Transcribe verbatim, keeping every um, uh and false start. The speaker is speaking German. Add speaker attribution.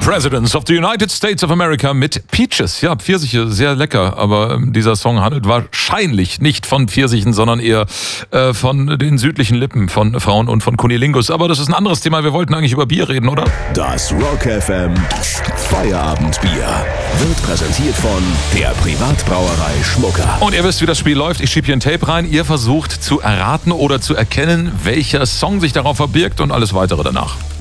Speaker 1: Presidents of the United States of America mit Peaches. Ja, Pfirsiche, sehr lecker, aber ähm, dieser Song handelt wahrscheinlich nicht von Pfirsichen, sondern eher äh, von den südlichen Lippen von Frauen und von Cunnilingus. Aber das ist ein anderes Thema, wir wollten eigentlich über Bier reden, oder?
Speaker 2: Das Rock F M Feierabendbier wird präsentiert von der Privatbrauerei Schmucker.
Speaker 1: Und ihr wisst, wie das Spiel läuft. Ich schiebe hier ein Tape rein, ihr versucht zu erraten oder zu erkennen, welcher Song sich darauf verbirgt und alles weitere danach.